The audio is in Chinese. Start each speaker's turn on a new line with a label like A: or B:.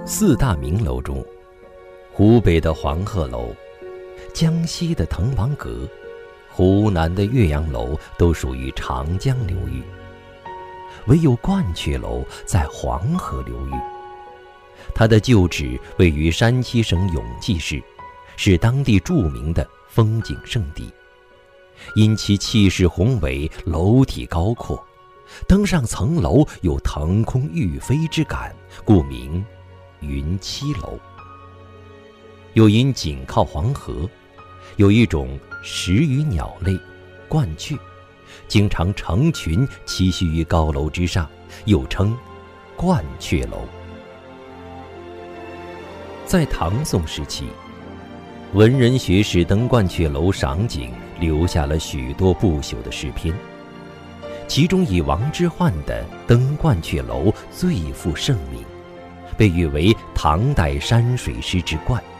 A: 四大名楼中，湖北的黄鹤楼、江西的滕王阁、湖南的岳阳楼都属于长江流域，唯有鹳雀楼在黄河流域。它的旧址位于山西省永济市，是当地著名的风景胜地。因其气势宏伟，楼体高阔，登上层楼有腾空欲飞之感，故名云栖楼。又因紧靠黄河，有一种食鱼鸟类鹳雀，经常成群栖息于高楼之上，又称鹳雀楼。在唐宋时期，文人学士登鹳雀楼赏景，留下了许多不朽的诗篇，其中以王之涣的《登鹳雀楼》最负盛名，被誉为唐代山水诗之冠。